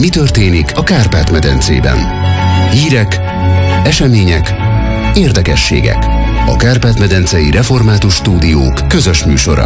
mi történik a Kárpát-medencében. Hírek, események, érdekességek. A Kárpát-medencei Református Stúdiók közös műsora.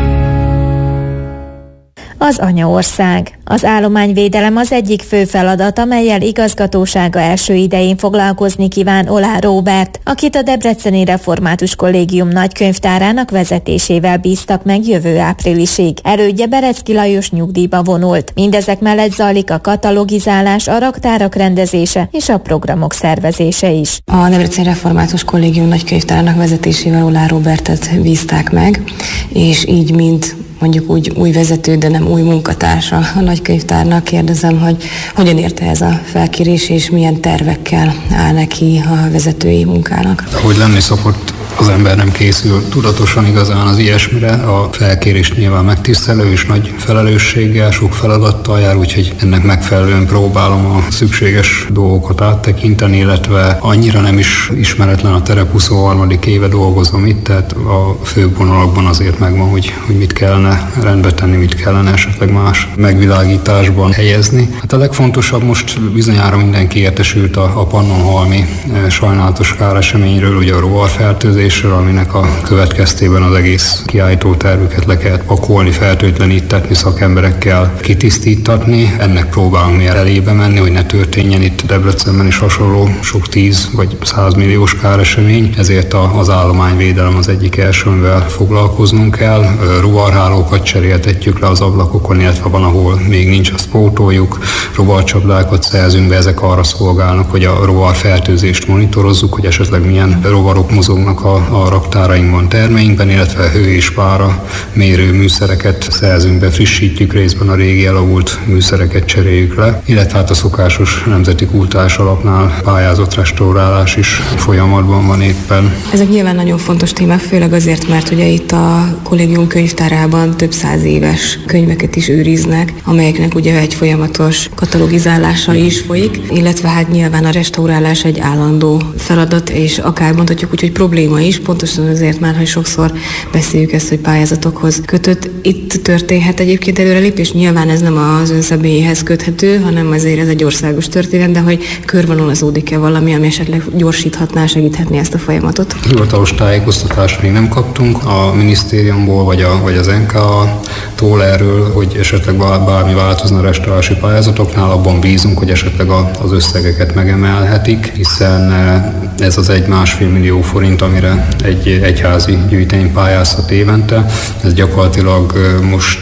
Az anyaország. Az állományvédelem az egyik fő feladat, amellyel igazgatósága első idején foglalkozni kíván Olá Róbert, akit a Debreceni Református Kollégium nagykönyvtárának vezetésével bíztak meg jövő áprilisig. Elődje Berecki Lajos nyugdíjba vonult. Mindezek mellett zajlik a katalogizálás, a raktárak rendezése és a programok szervezése is. A Debreceni Református Kollégium nagykönyvtárának vezetésével Olá Róbertet bízták meg, és így mind mondjuk úgy új vezető, de nem új munkatársa a nagykönyvtárnak. Kérdezem, hogy hogyan érte ez a felkérés, és milyen tervekkel áll neki a vezetői munkának. Ahogy lenni szokott, az ember nem készül tudatosan igazán az ilyesmire. A felkérés nyilván megtisztelő és nagy felelősséggel, sok feladattal jár, úgyhogy ennek megfelelően próbálom a szükséges dolgokat áttekinteni, illetve annyira nem is ismeretlen a terep, 23. éve dolgozom itt, tehát a főbb vonalakban azért megvan, hogy mit kellene rendbe tenni, mit kellene esetleg más megvilágításban helyezni. Hát a legfontosabb, most bizonyára mindenki értesült a Pannonhalmi sajnálatos káreseményről, ugye a rovarfertőzés, aminek a következtében az egész kiállító tervüket le kellett pakolni, fertőtlenítetni, szakemberekkel kitisztítatni. Ennek próbálunk mi elébe menni, hogy ne történjen itt Debrecenben is hasonló sok 10 vagy 100 milliós káresemény. Ezért az állományvédelem az egyik első, amivel foglalkoznunk kell. Rovarhálókat cseréltetjük le az ablakokon, illetve van, ahol még nincs, azt pótoljuk. Rovarcsapdákat szerzünk be, ezek arra szolgálnak, hogy a rovarfertőzést monitorozzuk, hogy esetleg milyen rovarok mozognak a raktárainkban, termeinkben, illetve hő és pára mérő műszereket szerzünk be, frissítjük, részben a régi elavult műszereket cseréljük le, illetve hát a szokásos Nemzeti Kulturális Alapnál pályázott restaurálás is folyamatban van éppen. Ezek nyilván nagyon fontos témák, főleg azért, mert ugye itt a kollégium könyvtárában több 100 éves könyveket is őriznek, amelyeknek ugye egy folyamatos katalogizálása is folyik, illetve hát nyilván a restaurálás egy állandó feladat, és akár mondhatjuk úgy, hogy probléma is, pontosan azért már, hogy sokszor beszéljük ezt, hogy pályázatokhoz kötött. Itt történhet egyébként előrelépés, nyilván ez nem az ön személyéhez köthető, hanem azért ez egy országos történet, de hogy körvonalazódik-e valami, ami esetleg gyorsíthatná, segíthetné ezt a folyamatot? Hivatalos tájékoztatást még nem kaptunk a minisztériumból, vagy az NK-tól erről, hogy esetleg bármi változna a restaurálási pályázatoknál, abban bízunk, hogy esetleg az összegeket megemelhetik, hiszen ez az 1,5 millió forint, amire egy egyházi gyűjtemény pályázhat évente. Ez gyakorlatilag most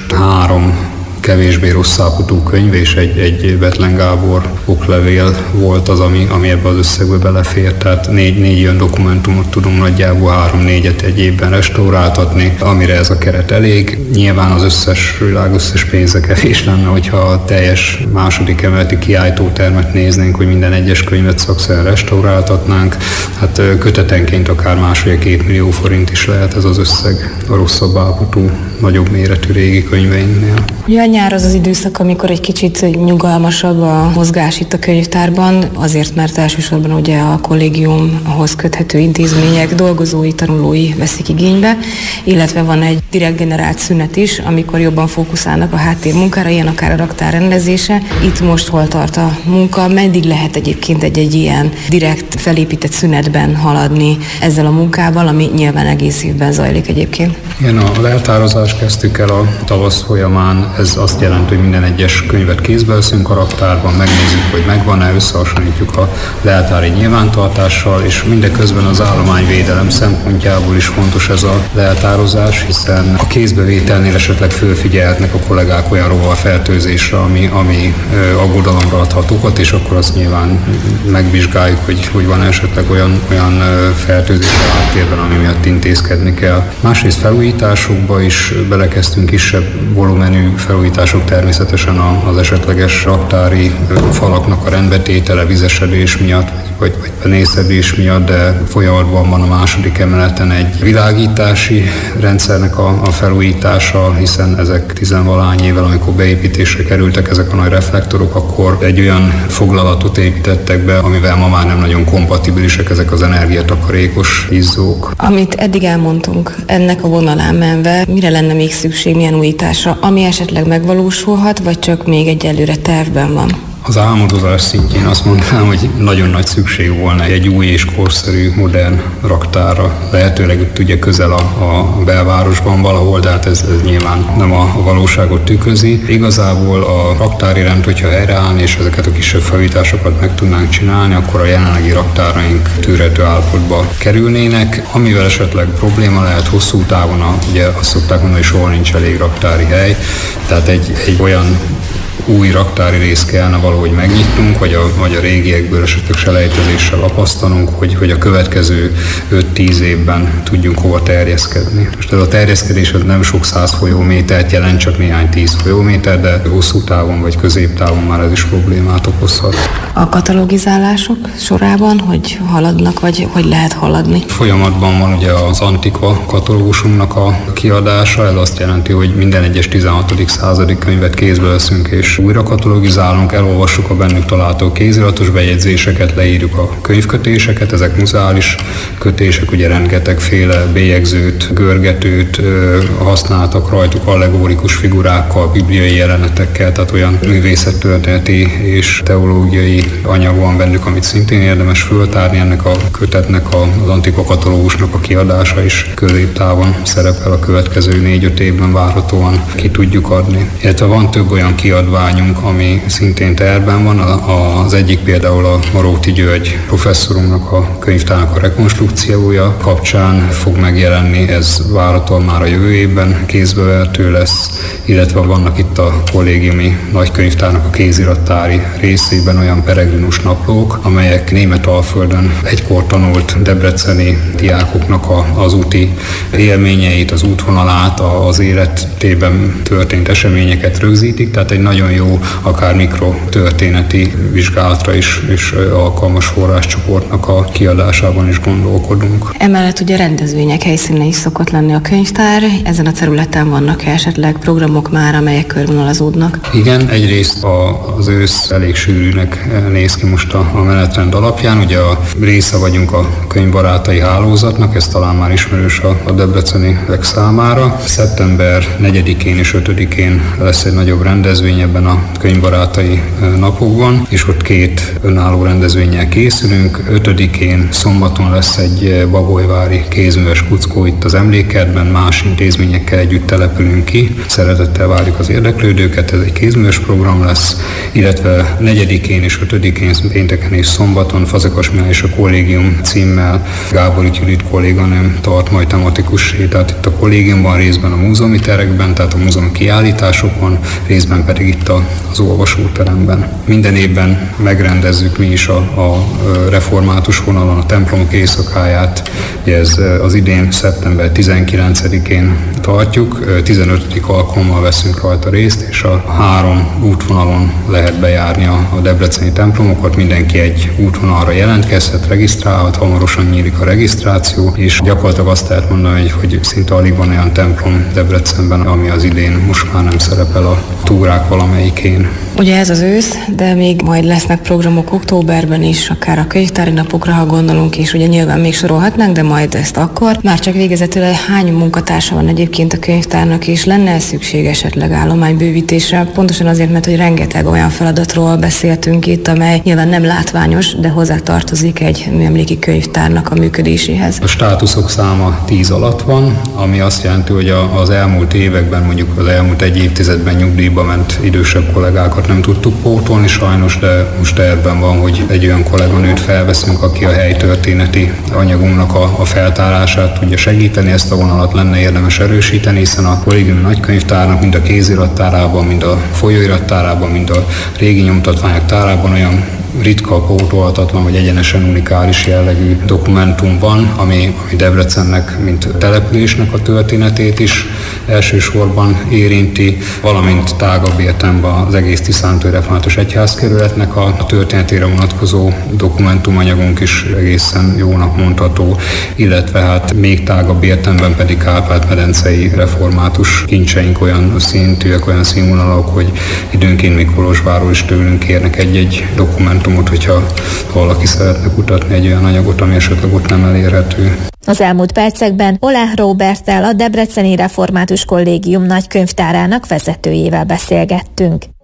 3 kevésbé rossz állapotú könyv és egy Bethlen Gábor oklevél volt az, ami ebbe az összegbe belefér. Tehát 4 ilyen dokumentumot tudunk nagyjából 3-4-et egy évben restauráltatni, amire ez a keret elég. Nyilván az világ összes pénze kevés lenne, hogyha a teljes második emeleti kiállítótermet néznénk, hogy minden egyes könyvet szakszerűen restauráltatnánk. Hát kötetenként akár 1,5-2 millió forint is lehet ez az összeg a rosszabb állapotú, nagyobb méretű régi könyveinknél. Ugye a nyár az az időszak, amikor egy kicsit nyugalmasabb a mozgás itt a könyvtárban, azért, mert elsősorban ugye a kollégiumhoz köthető intézmények dolgozói, tanulói veszik igénybe, illetve van egy direkt generált szünet is, amikor jobban fókuszálnak a háttérmunkára, ilyen akár a raktár rendezése. Itt most hol tart a munka, meddig lehet egyébként egy ilyen direkt felépített szünetben haladni ezzel a munkával, ami nyilván egész évben zajlik egyébként? Igen, a leltározást kezdtük el a tavasz folyamán. Ez azt jelenti, hogy minden egyes könyvet kézbe veszünk a raktárban, megnézzük, hogy megvan-e, összehasonlítjuk a leltári nyilvántartással, és mindeközben az állományvédelem szempontjából is fontos ez a leltározás, hiszen a kézbevételnél esetleg fölfigyelhetnek a kollégák olyan rovarfertőzésre, ami aggodalomra adhat okot, és akkor azt nyilván megvizsgáljuk, hogy van esetleg olyan fertőzés a háttérben, ami miatt intézkedni kell. Másrészt felújításokba is belekezdtünk, kisebb volumenű felújítások természetesen az esetleges raktári falaknak a rendbetétele vizesedés miatt, vagy penészedés miatt, de folyamatban van a második emeleten egy világítási rendszernek a felújítása, hiszen ezek 10-valahány évvel, amikor beépítésre kerültek ezek a nagy reflektorok, akkor egy olyan foglalatot építettek be, amivel ma már nem nagyon kompatibilisek ezek az energiatakarékos izzók. Amit eddig elmondtunk, ennek a vonalán menve, mire lenne még szükség, milyen újításra, ami esetleg megvalósulhat, vagy csak még egyelőre tervben van? Az álmodozás szintjén azt mondanám, hogy nagyon nagy szükség volna egy új és korszerű, modern raktárra. Lehetőleg itt ugye közel a belvárosban valahol, de hát ez nyilván nem a valóságot tükrözi. Igazából a raktári rend, hogyha helyreállni, és ezeket a kisebb felújításokat meg tudnánk csinálni, akkor a jelenlegi raktáraink tűrhető állapotba kerülnének. Amivel esetleg probléma lehet hosszú távon, ugye azt szokták mondani, hogy soha nincs elég raktári hely, tehát egy olyan új raktári rész kellene valahogy megnyitnunk, vagy a régiekből esetleg selejtezéssel lapasztanunk, hogy a következő 5-10 évben tudjunk hova terjeszkedni. Most ez a terjeszkedés nem sok 100 folyómétert jelent, csak néhány 10 folyóméter, de hosszú távon vagy középtávon már ez is problémát okozhat. A katalogizálások sorában hogy haladnak, vagy hogy lehet haladni? Folyamatban van ugye az Antikva katalógusunknak a kiadása, ez azt jelenti, hogy minden egyes 16. századi könyvet kézbe veszünk és újra katalogizálunk, elolvassuk a bennük található kéziratos bejegyzéseket, leírjuk a könyvkötéseket, ezek muzeális kötések, ugye rengetegféle bélyegzőt, görgetőt használtak rajtuk, allegorikus figurákkal, bibliai jelenetekkel, tehát olyan művészettörténeti és teológiai anyag van bennük, amit szintén érdemes föltárni. Ennek a kötetnek, az Antikva katalógusnak a kiadása is középtávon szerepel, a következő 4-5 évben várhatóan ki tudjuk adni. Illetve van több olyan kiadványunk, ami szintén tervben van. Az egyik például a Maróti György professzorunknak a könyvtárnak a rekonstrukciója kapcsán fog megjelenni, ez várhatóan már a jövő évben kézbevehető lesz, illetve vannak itt a kollégiumi nagykönyvtárnak a kézirattári részében olyan peregrinus naplók, amelyek Németalföldön egykor tanult debreceni diákoknak az úti élményeit, az útvonalát, az életében történt eseményeket rögzítik, tehát egy nagyon jó, akár mikrotörténeti vizsgálatra is és alkalmas forráscsoportnak a kiadásában is gondolkodunk. Emellett ugye rendezvények helyszíne is szokott lenni a könyvtár. Ezen a területen vannak esetleg programok már, amelyek körvonalazódnak? Igen, egyrészt az ősz elég sűrűnek néz ki most a menetrend alapján. Ugye a része vagyunk a könyvbarátai hálózatnak, ez talán már ismerős a debreceniek számára. Szeptember 4-én és 5-én lesz egy nagyobb rendezvény ebben a könyvbarátai napokban, és ott 2 önálló rendezvénnyel készülünk. 5-én szombaton lesz egy bagolyvári kézműves kuckó itt az emlékkertben, más intézményekkel együtt települünk ki. Szeretettel várjuk az érdeklődőket, ez egy kézműves program lesz, illetve 4-én és 5-én pénteken és szombaton Fazekas Mihály és a Kollégium címmel Gábori Judit kolléganőm tart majd tematikus sétát itt a kollégiumban, részben a múzeumi terekben, tehát a múzeumi kiállításokon, részben pedig itt az olvasóteremben. Minden évben megrendezzük mi is a református vonalon a templomok éjszakáját. Ez az idén szeptember 19-én tartjuk, 15. alkalommal veszünk rajta részt, és a 3 útvonalon lehet bejárni a debreceni templomokat. Mindenki egy útvonalra jelentkezhet, regisztrálhat, hamarosan nyílik a regisztráció, és gyakorlatilag azt lehet mondani, hogy szinte alig van olyan templom Debrecenben, ami az idén most már nem szerepel a túrák valamelyikén. Ugye ez az ősz, de még majd lesznek programok októberben is, akár a könyvtári napokra, ha gondolunk, és ugye nyilván még sorolhatnánk, de majd ezt akkor. Már csak végezetül hány munkatársa van egyébként a könyvtárnak, és lenne szükség esetleg állománybővítésre? Pontosan azért, mert hogy rengeteg olyan feladatról beszéltünk itt, amely nyilván nem látványos, de hozzá tartozik egy műemléki könyvtárnak a működéséhez. A státuszok száma 10 alatt van, ami azt jelenti, hogy az elmúlt években, mondjuk az elmúlt 1 évtizedben nyugdíjba ment idősebb kollégákat nem tudtuk pótolni sajnos, de most tervben van, hogy egy olyan kolléganőt felveszünk, aki a helytörténeti anyagunknak a feltárását tudja segíteni. Ezt a vonalat lenne érdemes erősíteni, hiszen a kollégiumi nagykönyvtárnak mind a kézirattárában, mind a folyóirattárában, mind a régi nyomtatványok tárában olyan ritka, pótolhatatlan vagy egyenesen unikális jellegű dokumentum van, ami Debrecennek, mint településnek a történetét is elsősorban érinti, valamint tágabb értelemben az egész Tiszántúli Református Egyházkerületnek a történetére vonatkozó dokumentumanyagunk is egészen jónak mondható, illetve hát még tágabb értelemben pedig Kárpát-medencei református kincseink olyan szintűek, olyan színvonalak, hogy időnként még Kolozsvárról is tőlünk kérnek egy dokumentumot, hogyha valaki szeretne kutatni egy olyan anyagot, ami esetleg ott nem elérhető. Az elmúlt percekben Oláh Róberttel, a Debreceni Református Kollégium nagykönyvtárának vezetőjével beszélgettünk.